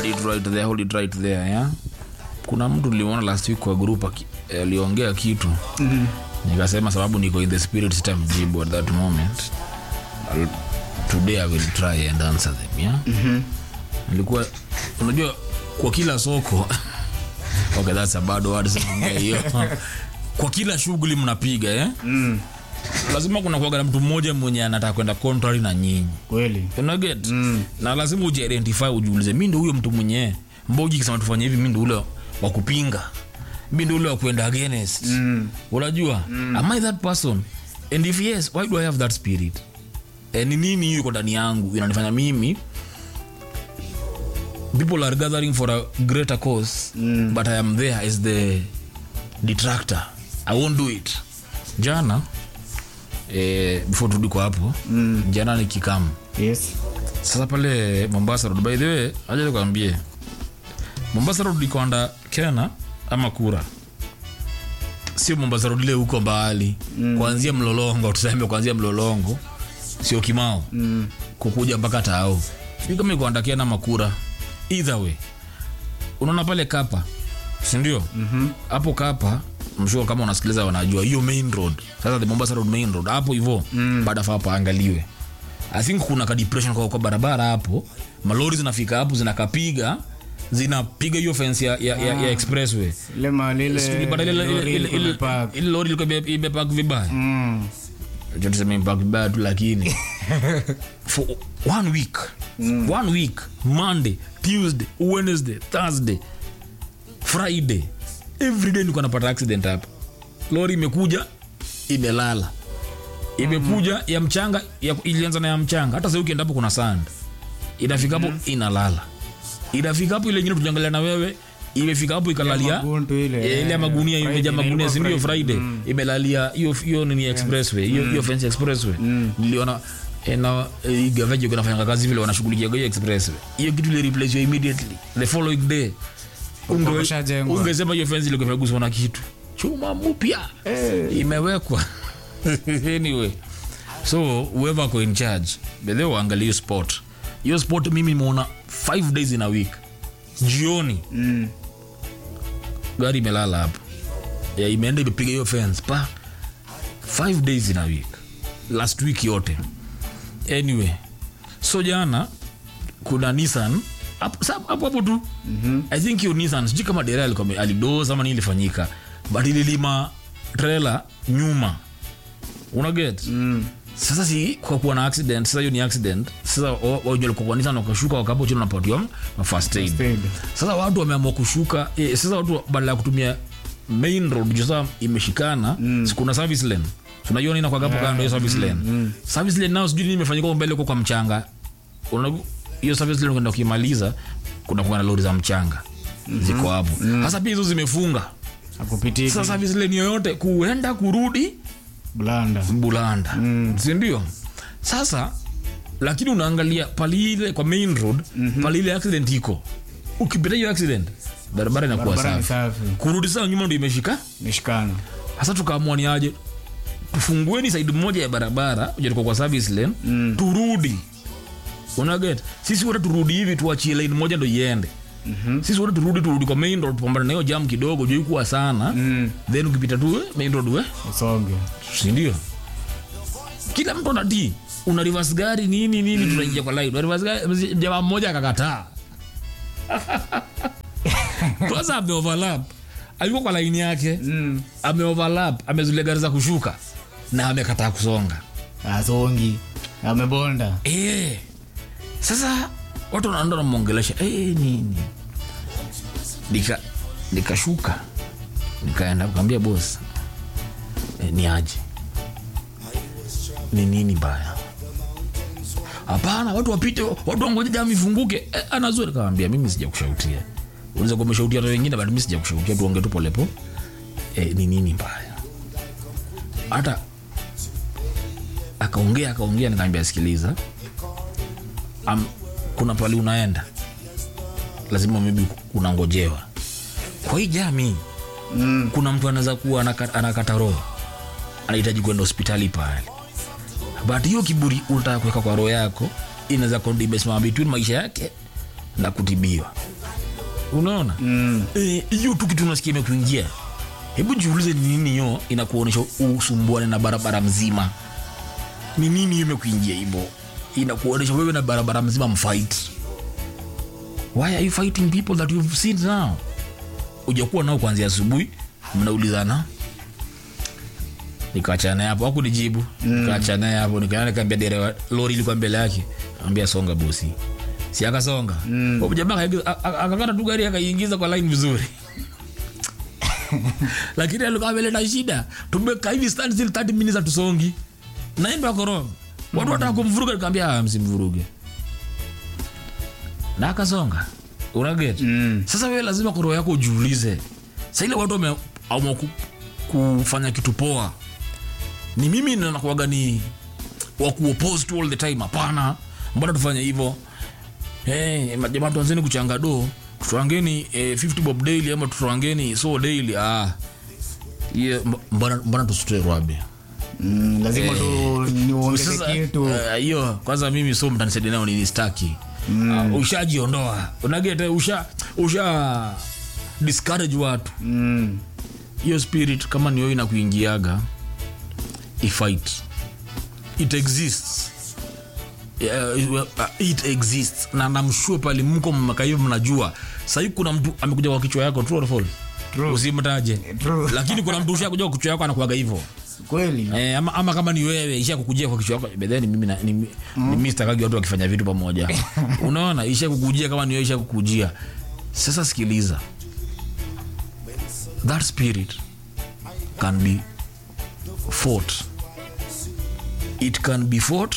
hold it right there, yeah. Kuna mtu niliona last week kwa group aliongea kitu. Nikasema sababu niko in the spirit sitamjibu at that moment. Today I will try and answer them, yeah. Nilikuwa unajua kwa kila soko okay, that's a bad word hiyo. Kwa kila shughuli mnapiga, yeah. Lazima kuna kuaga na mtu mmoja mwenye anataka kwenda contrary na nyinyi. Kweli. Una get? Na lazima ujiidentify, ujiulize mimi ndio huyo mtu mwenye mbogi kisema tufanye hivi, mimi ndio ule wa kupinga. Mimi ndio ule wa kwenda against. Unajua? Am I that person? And if yes, why do I have that spirit? Ni nini hiyo iko ndani yangu inanifanya mimi people are gathering for a greater cause but I am there as the detractor. I won't do it. Jana before turudi kwa hapo jana ni kikamu. Yes. Sasa pale Mombasa Road, by the way aje nikwambie Mombasa Road iko under Kenya ama Kura, sio Mombasa Road ile huko mbali kuanzia Mlolongo, tuseme kuanzia Mlolongo sio Kimao kukuja mpaka Tao, sio kama iko under Kenya ama Kura. Either way unaona pale Kapa, si ndio? Hapo Kapa mshuo kama unasikiliza wanajua hiyo main road. Sasa the Mombasa Road main road hapo hivyo baada hapo angaliwe. I think kuna ka depression kwa barabara hapo. Malori zinafika hapo zinakapiga, zinapiga hiyo fence ya expressway. Ile malile ile lori liko imepark vibaya. Je tuseme impact bad lakini for 1 week. 1 week, Monday, Tuesday, Wednesday, Thursday, Friday, every day niko napata accident hapa. Lori imekuja imelala. Imekuja ya mchanga, ilianza na ya mchanga. Hata sasa ukienda hapo kuna sand. Inafika hapo inalala. Inafika hapo ile nyingine tuliangalia na wewe, imefika hapo ikalalia. Ile magunia imejaa magunia, si ndio? Friday imelalia hiyo nini expressway, hiyo fence expressway. Niliona na gavaji kunafanya kazi vile wanashughulikia hiyo expressway. Hiyo kitu ile replace immediately the following day. Ungesema hiyo fence ile imeguswa na kitu chuma mpya imewekwa. Anyway, so whoever go in charge bele waangalie sport. Hiyo sport mimi nimeona 5 days in a week. Jioni gari imelala hapo, imeenda imepiga hiyo fence pa 5 days in a week last week yote. Anyway, so jana kuna Nissan hapo tu. I think you Nissan sijui kama dereva alidoza ama nini ilifanyika, but ililima trailer nyuma. Una get? Sasa si kwa kuwa na accident, sasa hiyo ni accident. Sasa wao kwa Nissan wakashuka wakapo chini na podium na first aid. Sasa watu wameamua kushuka. Sasa watu badala ya kutumia main road sasa imeshikana, kuna service lane. Tunajua nini kwa gapo kando ya service lane. Service lane nao sijui nini imefanyika mbele kwa mchanga. Hiyo service lane kwenda ukimaliza kuna lori za mchanga ziko hapo. Sasa pia hizo zimefunga akupitiki. Sasa service lane yoyote kuenda kurudi bulanda. Si ndio? Sasa lakini unaangalia pale ile kwa main road, pale ile accident iko. Ukipita hiyo accident barabara inakuwa safi. Kurudi sasa nyuma ndio imeshikana. Sasa tukaamua ni aje tufungueni side moja ya barabara uje kwa service lane turudi. Una get? Sisi wote turudi hivi tuachie lane moja ndio iende. Sisi wote turudi kwa main road pambana na hiyo jam kidogo juu ikuwa sana. Then ukipita tu main road songe. Si ndio? Kila mtu anatii. Una reverse gari nini tunaingia kwa line. Reverse gari jamaa mmoja akakataa. Kwanza ameoverlap. Alikuwa kwa line yake. Ameoverlap, amezulia gari za kushuka na amekataa kusonga. Asongi. Amebonda. Sasa watu wanaenda wanamuongelesha nini? Nikashuka. Nikaenda kumwambia boss ni aje. Ni nini baya? Hapana, watu wapite, watu wangoje jamu ifunguke. Anazuri kaambia mimi sijakushautia. Unaweza kumshautia watu wengine bali mimi sijakushautia, tuongee tu pole pole. Ni nini baya? Hata akaongea nikamwambia sikiliza. Kuna pale unaenda lazima maybe unangojewa. Kwa hii jamii kuna mtu anaweza kuwa anakata roho, anahitaji kwenda hospitali pale, but hiyo kiburi unataka kuweka kwa roho yako inaweza kondibesma between maisha yake na kutibiwa. unaona hiyo tu kitu unasikia imekuingia. Hebu jiulize ni nini hiyo inakuonesha usumbuane na barabara mzima. Ni nini hiyo imekuingia hivyo? Inakuonesha wewe na barabara mzima mfight. Why are you fighting people that you've seen now? Ujakuwa nao kuanzia asubuhi, mnaulizana. Nikaachana hapo, hakunijibu. Nikaachana hapo, nikaambia dereva lori ilikuwa mbele yake. Anambia songa bosi. Si akasonga. Hapo jamaa akakata tu gari akaingiza kwa line vizuri. Lakini alikuwa ameleta shida. Tumeka hivi stand still 30 minutes atusongi. Naenda koroma. Watu wataka kumvuruga, nikamwambia msimvuruge. Na akasonga. Unaget? Sasa wewe lazima kwa roho yako ujiulize. Sasa ile watu wameamua kufanya kitu poa. Ni mimi ninakuwaga ni wa kuoppose to all the time. Hapana. Mbona tufanye hivyo? Jamaa tuanzeni kuchanga do. Tuangeni 50 bob daily ama tuangeni so daily. Mbona tusitoe rwabe? Lazima tu niongeze kitu. Hiyo kwanza mimi so mtanisaidia nao ni staki. Ushajiondoa. Unageta usha discourage watu. Hiyo spirit kama ni wewe inakuingiaga, fight. It exists. It exists. Na namshua pale mko mmakaivu mnajua. Sasa kuna mtu amekuja kwa kichwa yako, true or false? Usimtaje. Lakini kuna mtu ushakuja kwa kichwa yako anakuaga hivyo. Kweli. Ama kama ni wewe isha kukujia kwa kichwa yako, bedheni mimi ni Mr. Kagi watu wakifanya vitu pamoja. Unaona isha kukujia kama ni wewe isha kukujia. Sasa sikiliza. That spirit can be fought. It can be fought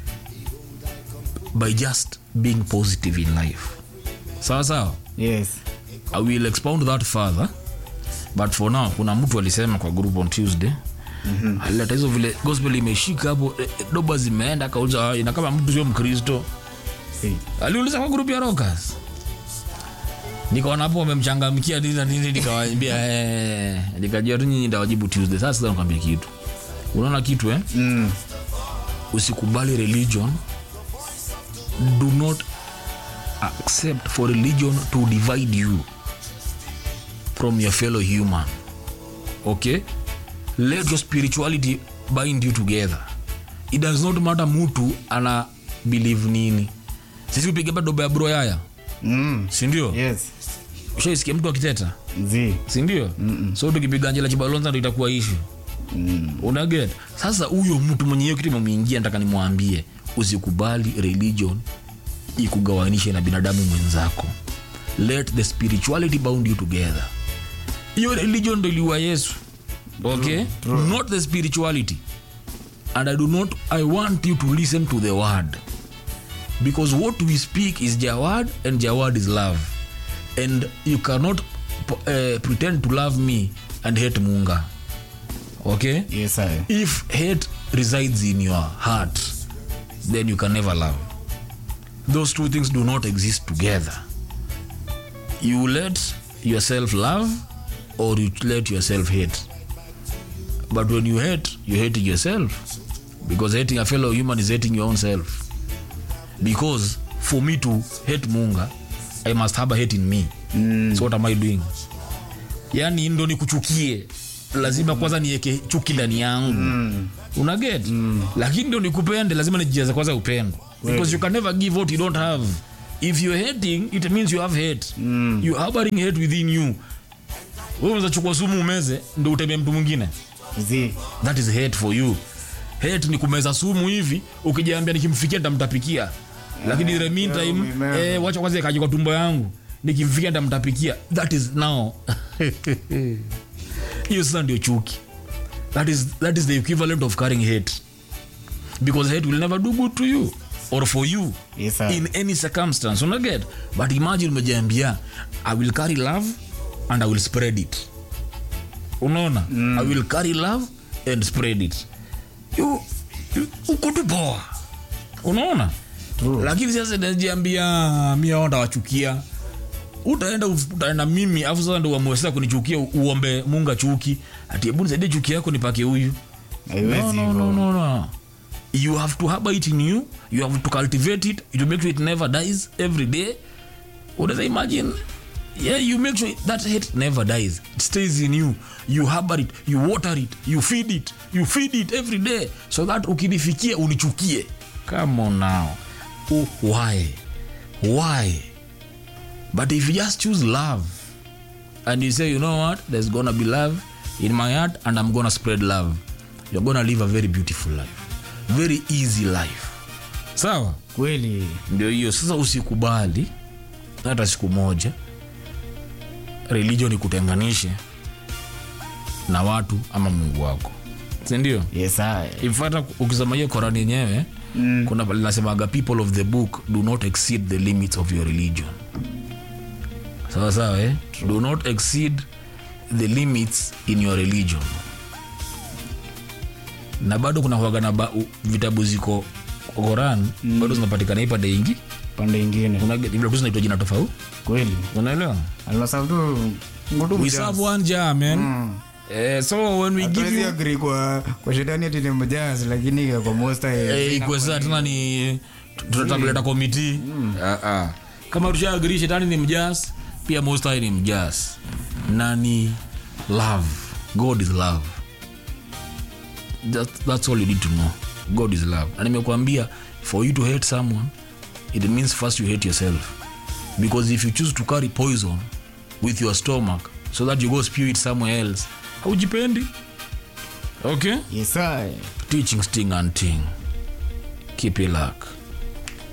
by just being positive in life. Sawa? Yes. I will expound that further. But for now, kuna mtu alisema kwa group on Tuesday. Alileta hizo vile gospel imeshika hapo, doba zimeenda, kauliza ina kama mtu sio Mkristo. Aliuliza kwa group ya rockers. Nikaona hapo wamemchangamkia nini nikawaambia nikajua tu nyinyi ndawajibu Tuesday. Sasa nakwambia kitu. Unaona kitu usikubali religion. Do not accept for religion to divide you from your fellow human. Okay? Let your spirituality bind you together. It does not matter mtu ana believe nini. Sisi upige bado doba ya bro yaya. Si ndio? Yes. Ushaisikia mtu akiteta? Si ndio? So tukipiga Angela Chibalonza ndio itakuwa issue. Unaget? Sasa huyo mtu mwenye hiyo kitu mumeingia, nataka nimwambie usikubali religion ikugawanishe na binadamu mwenzako. Let the spirituality bound you together. Hiyo religion ndio iliwa Yesu. Okay? True. Not the spirituality. And I want you to listen to the word. Because what we speak is Jawad, and Jawad is love. And you cannot pretend to love me and hate Munga. Okay? Yes, sir. If hate resides in your heart, then you can never love. Those two things do not exist together. You let yourself love, or you let yourself hate. But when you hate, you're hating yourself. Because hating a fellow human is hating your own self. Because for me to hate Munga, I must have a hate in me. So what am I doing? Yani ndo ni kuchukie. Lazima kwanza niweke chuki ndani yangu. Unaget? Lakini ndo nikupende, lazima nijijaze kwanza upendo. Because you can never give what you don't have. If you're hating, it means you have hate. You're harboring hate within you. Wewe unaweza chukua sumu umeze ndo utembe mtu mwingine. That is hate for you. Hate ni kumeza sumu hivi, ukijiambia nikimfikia nitamtapikia. Lakini in the meantime, wacha kwanza ikaje kwa tumbo yangu. Nikimfikia nitamtapikia. That is now. Hiyo sasa ndio chuki. That is the equivalent of carrying hate. Because hate will never do good to you or for you. Yes, sir. In any circumstance. Unaget? But imagine umejiambia, I will carry love and I will spread it. Unaona? I will carry love and spread it. Uko tu poa. Unaona? True. Lakini sasa najiambia mimi hao ndawachukia. Utaenda mimi afu sasa ndio uamwesa kunichukia, uombe Mungu chuki. Ati hebu nisaidie chuki yako nipake huyu. No. You have to harbor it in you. You have to cultivate it. To make sure it never dies every day. Unaweza imagine Yeah, you make sure that hate never dies. It stays in you. You harbor it, you water it, you feed it every day so that ukinifikia unichukie. Come on now. Oh, why? But if you just choose love and you say, you know what, there's gonna be love in my heart and I'm gonna spread love, you're gonna live a very beautiful life, very easy life. Sawa? Kweli. Ndio hiyo. Sasa usikubali hata siku moja religion ikutenganishe na watu ama Mungu wako. Si ndio? Yes, I. Ifata ukisoma hiyo Qur'an yenyewe, kuna pale nasemaga people of the book do not exceed the limits of your religion. Sawa, do not exceed the limits in your religion. Na bado kuna huaga na vitabu ziko Qur'an, bado zinapatikana hii pande ingine. Kuna vile kunaitwa jina tofauti. Kweli. Unaelewa? Allah sababu ngoto we serve one Jah, man. So when we give you agree kwa shetani ati ni mjaz, lakini kwa most kwa sasa tena ni tutakuleta committee. Kama tusha agree shetani ni mjaz, pia most ni mjaz. Nani love. God is love. That's all you need to know. God is love. And nimekuambia, for you to hate someone, it means first you hate yourself. Because if you choose to carry poison with your stomach so that you go spew it somewhere else, haujipendi. Okay? Yes, I. Teaching, sting and ting. Keep it luck.